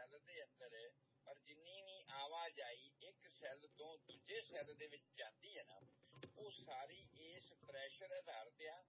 cell दे अंदर पर जिन्नी भी आवाजाई एक सैल तो दूजे सैल दे विच जांदी है ना, वो सारी इस प्रैशर आधार ते आ